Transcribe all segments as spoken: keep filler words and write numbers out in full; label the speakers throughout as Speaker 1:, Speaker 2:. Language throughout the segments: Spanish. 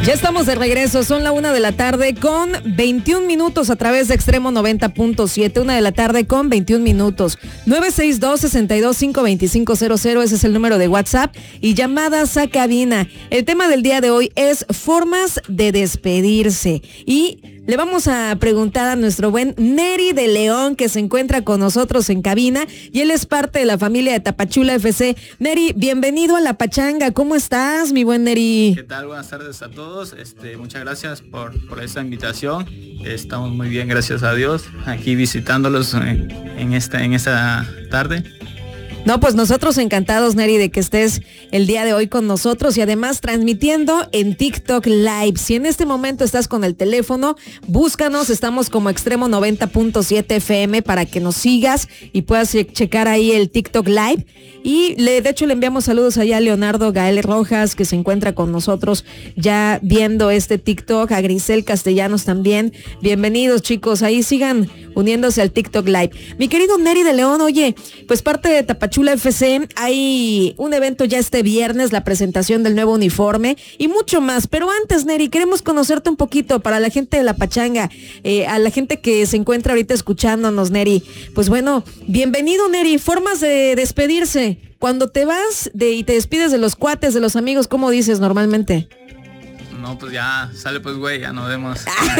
Speaker 1: Ya estamos de regreso, son la una de la tarde con veintiún minutos a través de Extremo noventa punto siete, una de la tarde con veintiún minutos. nueve seis dos, seis dos cinco, dos cinco cero cero, ese es el número de WhatsApp y llamadas a cabina. El tema del día de hoy es formas de despedirse y le vamos a preguntar a nuestro buen Neri de León, que se encuentra con nosotros en cabina y él es parte de la familia de Tapachula F C. Neri, bienvenido a La Pachanga, ¿cómo estás, mi buen Neri?
Speaker 2: ¿Qué tal? Buenas tardes a todos, este, muchas gracias por, por esta invitación. Estamos muy bien, gracias a Dios, aquí visitándolos en, en, esta, en esta tarde.
Speaker 1: No, pues nosotros encantados, Neri, de que estés el día de hoy con nosotros y además transmitiendo en TikTok Live. Si en este momento estás con el teléfono, búscanos, estamos como Extremo noventa punto siete F M para que nos sigas y puedas checar ahí el TikTok Live. Y le, de hecho le enviamos saludos allá a Leonardo Gael Rojas, que se encuentra con nosotros ya viendo este TikTok, a Grisel Castellanos también. Bienvenidos, chicos, ahí sigan uniéndose al TikTok Live. Mi querido Neri de León, oye, pues parte de Tapachula F C, hay un evento ya este viernes, la presentación del nuevo uniforme y mucho más, pero antes, Neri, queremos conocerte un poquito para la gente de La Pachanga, eh, a la gente que se encuentra ahorita escuchándonos, Neri. Pues bueno, bienvenido, Neri. Formas de despedirse. Cuando te vas de, y te despides de los cuates, de los amigos, ¿cómo dices normalmente?
Speaker 2: No, pues ya, sale pues güey, ya nos vemos.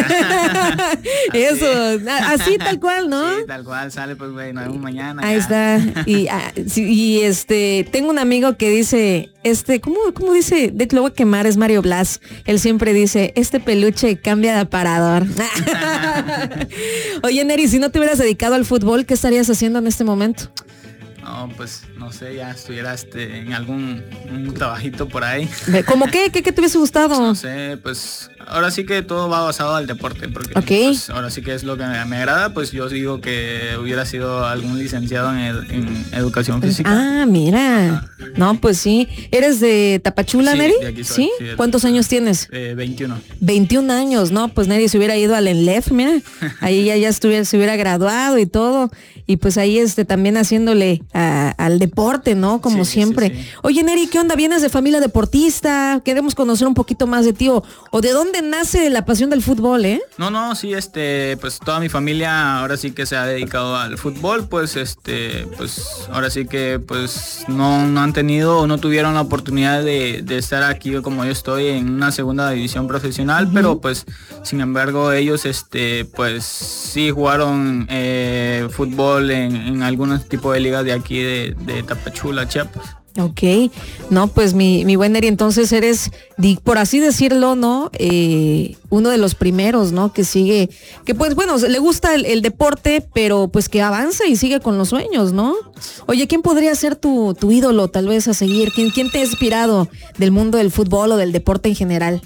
Speaker 1: Eso, así tal cual, ¿no?
Speaker 2: Sí, tal cual, sale pues güey, nos vemos mañana.
Speaker 1: Ahí
Speaker 2: ya.
Speaker 1: está. Y, ah, sí, y este, tengo un amigo que dice, este, ¿cómo, cómo dice? De que lo voy a quemar, es Mario Blas. Él siempre dice, este peluche cambia de aparador. Oye, Neri, si no te hubieras dedicado al fútbol, ¿qué estarías haciendo en este momento?
Speaker 2: No, pues no sé, ya estuviera este, en algún un trabajito por ahí.
Speaker 1: ¿Cómo qué? ¿Qué, qué te hubiese gustado?
Speaker 2: No sé, pues ahora sí que todo va basado al deporte, porque
Speaker 1: okay.
Speaker 2: pues, ahora sí que es lo que me, me agrada, pues yo digo que hubiera sido algún licenciado en, ed, en educación física.
Speaker 1: Ah, mira. Ah. No, pues sí. ¿Eres de Tapachula,
Speaker 2: sí,
Speaker 1: Neri?
Speaker 2: De aquí soy,
Speaker 1: ¿Sí?
Speaker 2: sí de
Speaker 1: ¿Cuántos años tienes?
Speaker 2: Eh, veintiuno.
Speaker 1: veintiún años, ¿no? Pues Neri se hubiera ido al ENLEF, mira. Ahí ya, ya estuviera, se hubiera graduado y todo. Y pues ahí este también haciéndole a, al deporte, ¿no? Como
Speaker 2: sí,
Speaker 1: siempre.
Speaker 2: Sí, sí.
Speaker 1: Oye, Neri, ¿qué onda? ¿Vienes de familia deportista? Queremos conocer un poquito más de ti. O, o de dónde nace la pasión del fútbol, ¿eh?
Speaker 2: No, no, sí, este, pues toda mi familia ahora sí que se ha dedicado al fútbol, pues este, pues ahora sí que pues no, no han tenido o no tuvieron la oportunidad de, de estar aquí como yo estoy en una segunda división profesional, uh-huh. pero pues sin embargo ellos este, pues sí jugaron eh, fútbol en, en algunos tipos de ligas de aquí de, de Tapachula, Chiapas.
Speaker 1: Ok, no, pues mi, mi buen Neri, entonces eres, por así decirlo, ¿no? Eh, uno de los primeros, ¿no? Que sigue, que pues bueno, le gusta el, el deporte, pero pues que avanza y sigue con los sueños, ¿no? Oye, ¿quién podría ser tu, tu ídolo tal vez a seguir? ¿Quién, quién te ha inspirado del mundo del fútbol o del deporte en general?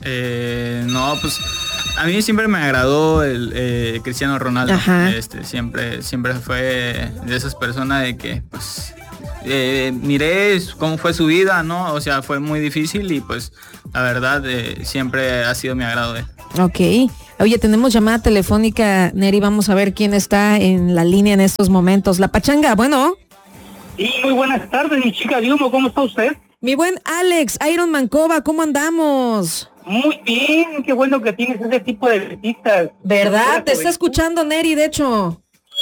Speaker 2: Eh, no, pues a mí siempre me agradó el eh, Cristiano Ronaldo.
Speaker 1: Ajá.
Speaker 2: Este, siempre, siempre fue de esas personas de que pues Eh, miré cómo fue su vida, ¿no? O sea, fue muy difícil y pues la verdad eh, siempre ha sido mi agrado de él.
Speaker 1: Ok. Oye, tenemos llamada telefónica, Neri, vamos a ver quién está en la línea en estos momentos. La Pachanga, bueno.
Speaker 3: Sí, muy buenas tardes, mi chica de humo, ¿cómo está usted?
Speaker 1: Mi buen Alex, Iron Mancova, ¿cómo andamos?
Speaker 3: Muy bien, qué bueno que tienes ese tipo de visitas.
Speaker 1: ¿Verdad? Te está escuchando Neri, de hecho.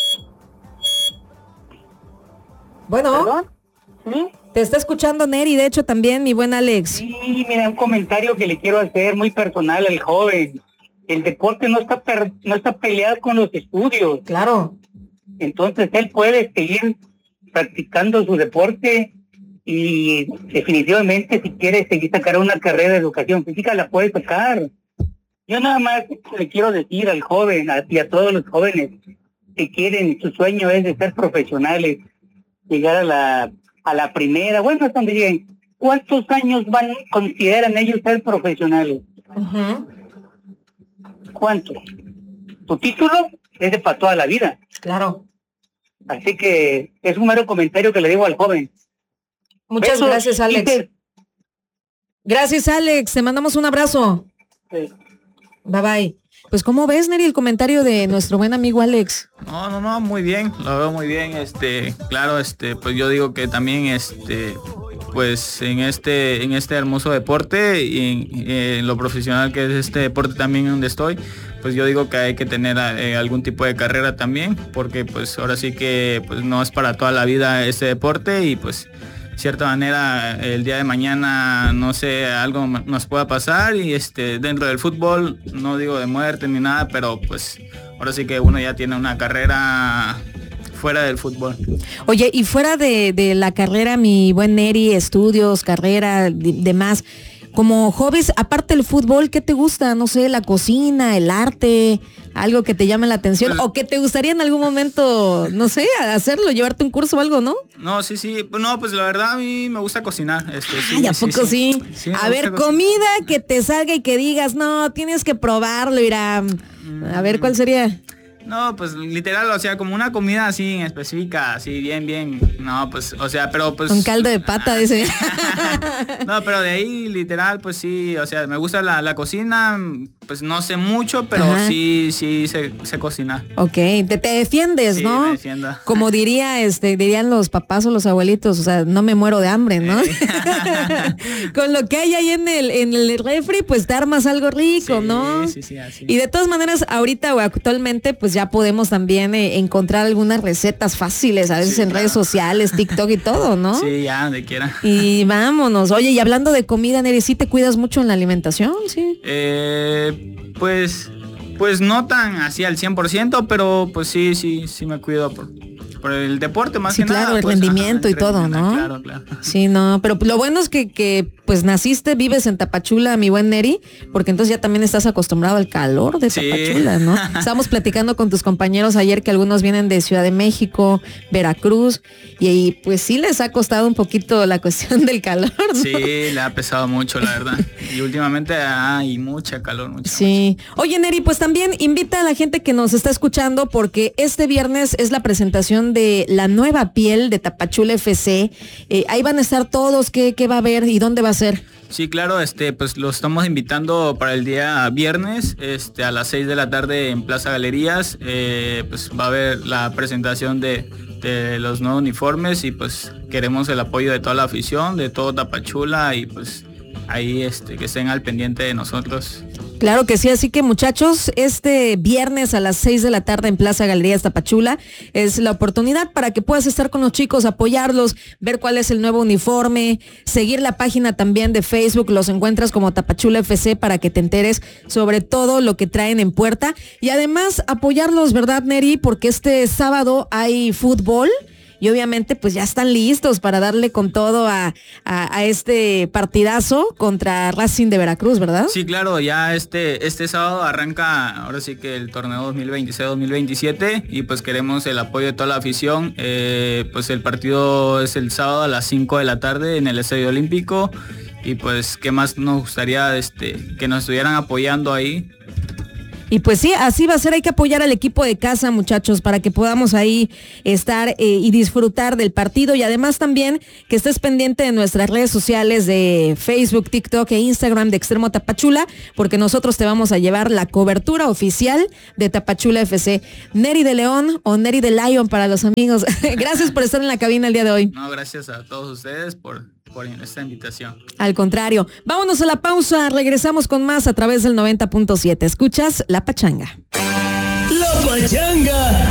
Speaker 1: Bueno.
Speaker 3: ¿Perdón? ¿Sí?
Speaker 1: Te está escuchando Neri, de hecho también, mi buen Alex.
Speaker 3: Sí, mira, un comentario que le quiero hacer muy personal al joven. El deporte no está per, no está peleado con los estudios.
Speaker 1: Claro.
Speaker 3: Entonces él puede seguir practicando su deporte y definitivamente si quiere seguir sacar una carrera de educación física la puede sacar. Yo nada más le quiero decir al joven a, y a todos los jóvenes que quieren, su sueño es de ser profesionales, llegar a la a la primera, bueno, hasta donde lleguen. ¿Cuántos años van consideran ellos ser profesionales?
Speaker 1: Uh-huh.
Speaker 3: ¿Cuántos? Tu título es de para toda la vida.
Speaker 1: Claro.
Speaker 3: Así que es un mero comentario que le digo al joven.
Speaker 1: Muchas Eso, gracias, Alex. Dices... Gracias, Alex. Te mandamos un abrazo.
Speaker 3: Sí.
Speaker 1: Bye, bye. Pues, ¿cómo ves, Neri, el comentario de nuestro buen amigo Alex?
Speaker 2: No, no, no, muy bien, lo veo muy bien, este, claro, este, pues yo digo que también, este, pues en este en este hermoso deporte y en, en lo profesional que es este deporte también donde estoy, pues yo digo que hay que tener eh, algún tipo de carrera también, porque pues ahora sí que pues no es para toda la vida este deporte y pues de cierta manera el día de mañana no sé, algo nos pueda pasar y este dentro del fútbol, no digo de muerte ni nada, pero pues ahora sí que uno ya tiene una carrera fuera del fútbol.
Speaker 1: Oye, y fuera de, de la carrera, mi buen Neri, estudios, carrera, demás, como hobbies, aparte del fútbol, ¿qué te gusta? No sé, la cocina, el arte, algo que te llame la atención, pues, o que te gustaría en algún momento, no sé, hacerlo, llevarte un curso o algo, ¿no?
Speaker 2: No, sí, sí, no, pues la verdad a mí me gusta cocinar. Este, sí,
Speaker 1: Ay, ¿a
Speaker 2: sí,
Speaker 1: poco sí?
Speaker 2: sí? sí
Speaker 1: a ver, comida que te salga y que digas, no, tienes que probarlo, irá. A ver, ¿cuál sería?
Speaker 2: No, pues literal, o sea, como una comida así en específica, así bien, bien, no, pues, o sea, pero pues...
Speaker 1: Un caldo de pata, dice.
Speaker 2: No, pero de ahí, literal, pues sí, o sea, me gusta la, la cocina, pues no sé mucho, pero Ajá. sí, sí sé, sé cocinar.
Speaker 1: Ok, te, te defiendes,
Speaker 2: sí,
Speaker 1: ¿no?
Speaker 2: Me defiendo.
Speaker 1: Como diría, este, dirían los papás o los abuelitos, o sea, no me muero de hambre, ¿no? Con lo que hay ahí en el, en el refri, pues te armas algo rico,
Speaker 2: sí,
Speaker 1: ¿no?
Speaker 2: Sí, sí, así.
Speaker 1: Y de todas maneras, ahorita o actualmente, pues ya podemos también eh, encontrar algunas recetas fáciles, a veces sí, en claro. redes sociales, TikTok y todo, ¿no?
Speaker 2: Sí, ya, donde quiera.
Speaker 1: Y vámonos. Oye, y hablando de comida, Neri, ¿sí te cuidas mucho en la alimentación? Sí.
Speaker 2: Eh, pues, pues no tan así al cien por ciento, pero pues sí, sí, sí me cuido por... por el deporte más
Speaker 1: sí,
Speaker 2: que
Speaker 1: claro,
Speaker 2: nada.
Speaker 1: El
Speaker 2: pues,
Speaker 1: rendimiento
Speaker 2: ajá,
Speaker 1: y
Speaker 2: el
Speaker 1: todo,
Speaker 2: rendimiento,
Speaker 1: ¿no?
Speaker 2: Claro, claro.
Speaker 1: Sí, no, pero lo bueno es que, que pues naciste, vives en Tapachula, mi buen Neri, porque entonces ya también estás acostumbrado al calor de
Speaker 2: sí.
Speaker 1: Tapachula, ¿no? Estábamos platicando con tus compañeros ayer que algunos vienen de Ciudad de México, Veracruz, y, y pues sí les ha costado un poquito la cuestión del calor, ¿no?
Speaker 2: Sí, le ha pesado mucho, la verdad. Y últimamente hay mucha calor, mucha,
Speaker 1: Sí.
Speaker 2: mucha.
Speaker 1: Oye, Neri, pues también invita a la gente que nos está escuchando porque este viernes es la presentación de la nueva piel de Tapachula F C. Eh, ahí van a estar todos, ¿qué, qué va a haber y dónde va a ser?
Speaker 2: Sí, claro, este, pues lo estamos invitando para el día viernes, este, a las seis de la tarde en Plaza Galerías. Eh, pues va a haber la presentación de, de los nuevos uniformes y pues queremos el apoyo de toda la afición, de todo Tapachula y pues ahí este, que estén al pendiente de nosotros.
Speaker 1: Claro que sí, así que muchachos, este viernes a las seis de la tarde en Plaza Galerías Tapachula es la oportunidad para que puedas estar con los chicos, apoyarlos, ver cuál es el nuevo uniforme, seguir la página también de Facebook, los encuentras como Tapachula F C para que te enteres sobre todo lo que traen en puerta y además apoyarlos, ¿verdad, Neri? Porque este sábado hay fútbol. Y obviamente pues ya están listos para darle con todo a, a, a este partidazo contra Racing de Veracruz, ¿verdad?
Speaker 2: Sí, claro, ya este, este sábado arranca ahora sí que el torneo dos mil veintiséis dos mil veintisiete y pues queremos el apoyo de toda la afición. Eh, pues el partido es el sábado a las cinco de la tarde en el Estadio Olímpico y pues qué más nos gustaría este, que nos estuvieran apoyando ahí.
Speaker 1: Y pues sí, así va a ser, hay que apoyar al equipo de casa, muchachos, para que podamos ahí estar eh, y disfrutar del partido y además también que estés pendiente de nuestras redes sociales de Facebook, TikTok e Instagram de Extremo Tapachula, porque nosotros te vamos a llevar la cobertura oficial de Tapachula F C. Neri de León o Neri de Lion para los amigos. Gracias por estar en la cabina el día de hoy.
Speaker 2: No, gracias a todos ustedes por... por esta invitación.
Speaker 1: Al contrario, vámonos a la pausa, regresamos con más a través del noventa punto siete. Escuchas La Pachanga.
Speaker 4: La Pachanga